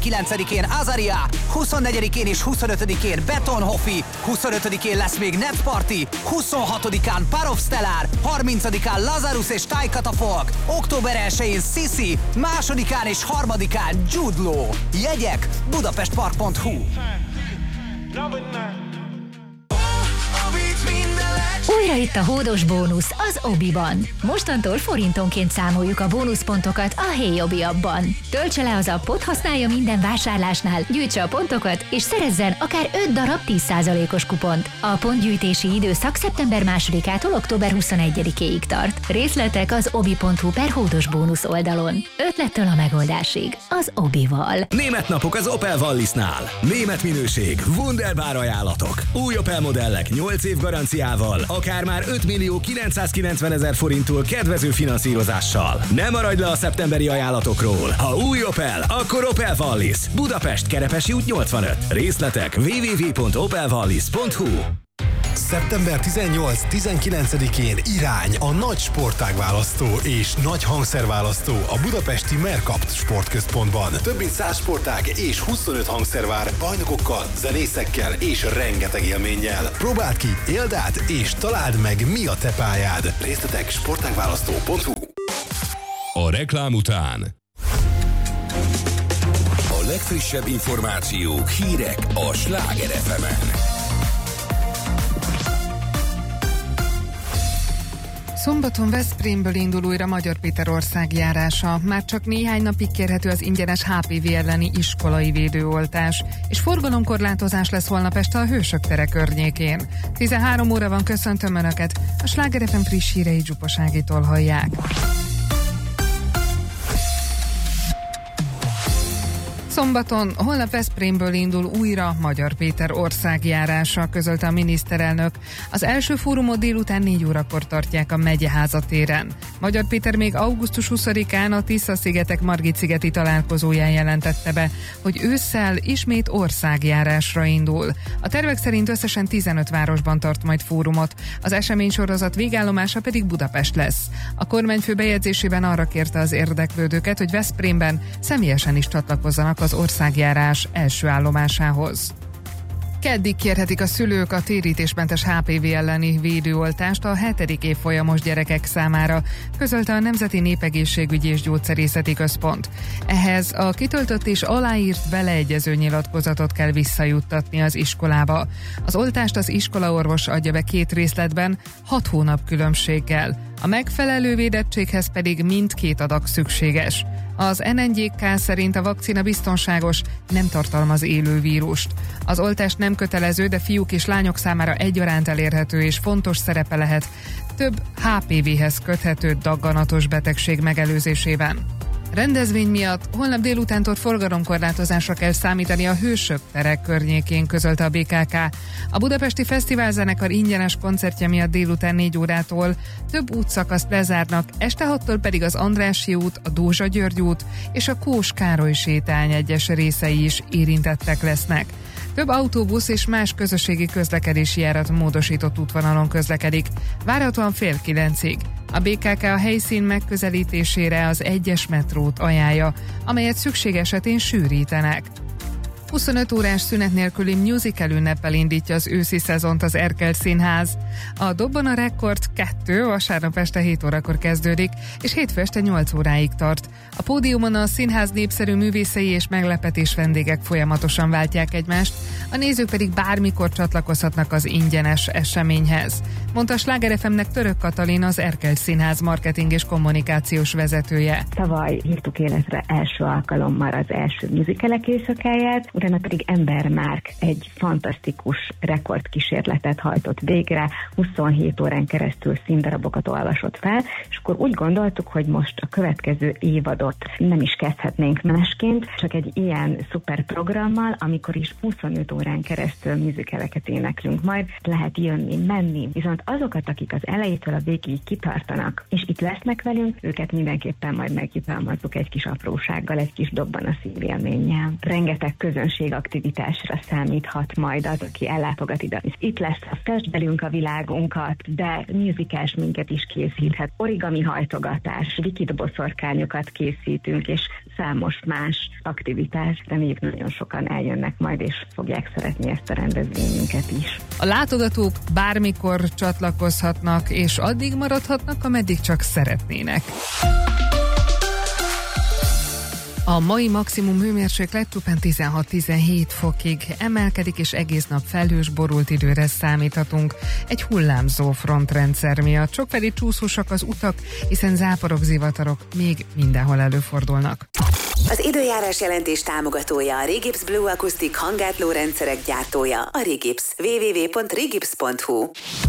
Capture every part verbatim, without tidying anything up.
tizenkilencedikén Azaria, huszonnegyedikén és huszonötödikén Betonhoffi, huszonötödikén lesz még Net Party, huszonhatodikán Parov Stellar, harmincadikán Lazarus és Tajkata Folk, október elsején Sisi, másodikán és harmadikán Jude Law. Jegyek budapestpark pont hu. Újra itt a hódos bónusz az Obiban. Mostantól forintonként számoljuk a bónuszpontokat a Hey Obi appban. Töltse le az appot, használja minden vásárlásnál, gyűjtse a pontokat, és szerezzen akár öt darab tíz százalékos kupont. A pontgyűjtési időszak szeptember másodikától október huszonegyedikéig tart. Részletek az obi pont hu per hódos bónusz oldalon. Ötlettől a megoldásig az Obival. Német napok az Opel Wallisnál. Német minőség, wunderbar ajánlatok. Új Opel modellek nyolc év garanciával, akár már öt millió kilencszázkilencvenezer forinttól kedvező finanszírozással. Ne maradj le a szeptemberi ajánlatokról. Ha új Opel, akkor Opel Wallis. Budapest, Kerepesi út nyolcvanöt. Részletek double-u double-u double-u pont opel wallis pont hu. szeptember tizennyolc-tizenkilencedikén irány a nagy sportágválasztó és nagy hangszerválasztó a budapesti Mercapt sportközpontban. Több mint száz sportág és huszonöt hangszer vár bajnokokkal, zenészekkel és rengeteg élménnyel. Próbáld ki, éld át és találd meg, mi a te pályád. Részletek sportágválasztó pont hu. A reklám után A legfrissebb információk, hírek a Sláger ef emen. Szombaton Veszprémből indul újra Magyar Péter országjárása. Már csak néhány napig kérhető az ingyenes há pé vé elleni iskolai védőoltás, és forgalomkorlátozás lesz holnap este a Hősök tere környékén. tizenhárom óra van, köszöntöm Önöket, a Sláger ef em friss hírei Zsuposágitól hallják. Szombaton, holnap Veszprémből indul újra Magyar Péter országjárása, közölte a miniszterelnök. Az első fórumot délután négy órakor tartják a Megyeháza téren. Magyar Péter még augusztus huszadikán a Tisza-szigetek Margit-szigeti találkozóján jelentette be, hogy ősszel ismét országjárásra indul. A tervek szerint összesen tizenöt városban tart majd fórumot, az eseménysorozat végállomása pedig Budapest lesz. A kormányfő bejegyzésében arra kérte az érdeklődőket, hogy Veszprémben személyesen is csatlakozzanak az országjárás első állomásához. Keddig kérhetik a szülők a térítésmentes há pé vé elleni védőoltást a hetedik évfolyamos gyerekek számára, közölte a Nemzeti Népegészségügyi és Gyógyszerészeti Központ. Ehhez a kitöltött és aláírt beleegyező nyilatkozatot kell visszajuttatni az iskolába. Az oltást az iskolaorvos adja be két részletben, hat hónap különbséggel. A megfelelő védettséghez pedig mindkét adag szükséges. Az en en gé ká szerint a vakcina biztonságos, nem tartalmaz élő vírust. Az oltás nem kötelező, de fiúk és lányok számára egyaránt elérhető és fontos szerepe lehet több há pé véhez köthető dagganatos betegség megelőzésében. Rendezvény miatt holnap délutántól forgalomkorlátozásra kell számítani a Hősök tere környékén, közölte a bé ká ká. A Budapesti Fesztiválzenekar ingyenes koncertje miatt délután négy órától több útszakaszt lezárnak, este hattól pedig az Andrássy út, a Dózsa György út és a Kós Károly sétány egyes részei is érintettek lesznek. Több autóbusz és más közösségi közlekedési járat módosított útvonalon közlekedik, várhatóan fél kilencig. A bé ká ká a helyszín megközelítésére az egyes metrót ajánlja, amelyet szükség esetén sűrítenek. huszonöt órás szünet nélküli musical ünneppel indítja az őszi szezont az Erkel Színház. A Dobban a Rekord kettő vasárnap este hét órakor kezdődik, és hétfő este nyolc óráig tart. A pódiumon a színház népszerű művészei és meglepetés vendégek folyamatosan váltják egymást, a nézők pedig bármikor csatlakozhatnak az ingyenes eseményhez, mondta a Sláger ef emnek Török Katalin, az Erkel Színház marketing és kommunikációs vezetője. Tavaly hívtuk életre első alkalommal az első musicalek éjszakáját, utána pedig Ember Márk egy fantasztikus rekordkísérletet hajtott végre, huszonhét órán keresztül színdarabokat olvasott fel, és akkor úgy gondoltuk, hogy most a következő évadot nem is kezdhetnénk másként, csak egy ilyen szuper programmal, amikor is huszonöt órán keresztül musicaleket éneklünk, majd lehet jönni, menni, viszont azokat, akik az elejétől a végig kitartanak, és itt lesznek velünk, őket mindenképpen majd megjutalmazzuk egy kis aprósággal, egy kis dobban a szívélménnyel. Rengeteg közönség közönség aktivitásra számíthat majd az, aki ellátogat ide. Itt lesz a Fest velünk a világunkat, de musicals minket is készíthet. Origami hajtogatás, likid boszorkányokat készítünk, és számos más aktivitás. Reméljük nagyon sokan eljönnek majd, és fogják szeretni ezt a rendezvényünket is. A látogatók bármikor csatlakozhatnak, és addig maradhatnak, ameddig csak szeretnének. A mai maximum hőmérséklet csupán tizenhat-tizenhét fokig emelkedik, és egész nap felhős, borult időre számíthatunk. Egy hullámzó frontrendszer miatt sokfelé csúszósak az utak, hiszen záporok, zivatarok még mindenhol előfordulnak. Az időjárás jelentés támogatója a Regips Blue Acoustic hangátló rendszerek gyártója, a Regips. double-u double-u double-u pont regips pont hu.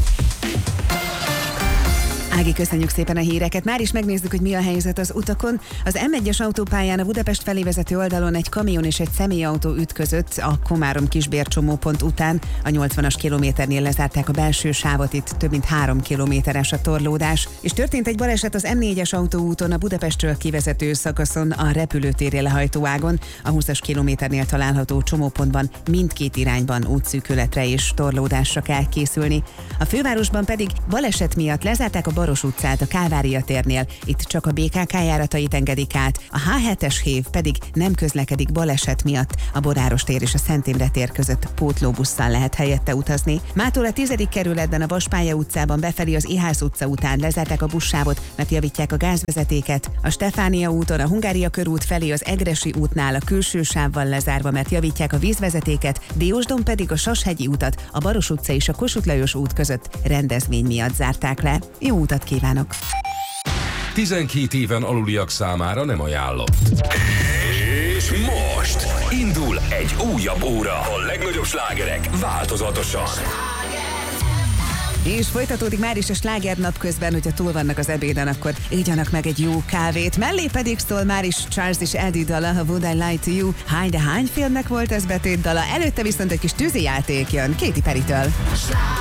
Ági, köszönjük szépen a híreket. Már is megnézzük, hogy mi a helyzet az utakon. Az em egyes autópályán a Budapest felé vezető oldalon egy kamion és egy személyautó ütközött a Komárom-Kisbér csomópont után. A nyolcvanas kilométernél lezárták a belső sávot, itt több mint három kilométeres a torlódás. És történt egy baleset az em négyes autóúton a Budapestről kivezető szakaszon a repülőtérre lehajtó ágon. A húszas kilométernél található csomópontban mindkét irányban útszűkületre és torlódásra kell készülni. A fővárosban pedig baleset miatt lezárták a Baros utcát a Kálvária térnél, itt csak a bé ká ká járatait engedik át, a há hetes hév pedig nem közlekedik baleset miatt, a Boráros tér és a Szent Imre tér között pótlóbusszal lehet helyette utazni. Mától a tizedik kerületben a Vaspálya utcában befelé az Ihász utca után lezárták a buszsávot, mert javítják a gázvezetéket, a Stefánia úton a Hungária körút felé az Egressy útnál a külső sávval lezárva, mert javítják a vízvezetéket, Diósdon pedig a Sashegyi utat, a Baros utca és a Kossuth Lajos út között rendezvény miatt zárták le. Jó utat kívánok! tizenkét éven aluliak számára nem ajánlott. És most indul egy újabb óra. A legnagyobb slágerek változatosan. És folytatódik már is a sláger napközben, hogyha túl vannak az ebéden, akkor igyanak meg egy jó kávét. Mellé pedig szól már is Charles és Eddie dala, a Would I Lie to You. Hány de hány filmnek volt ez betét dala, előtte viszont egy kis tűzijáték jön Katy Perrytől.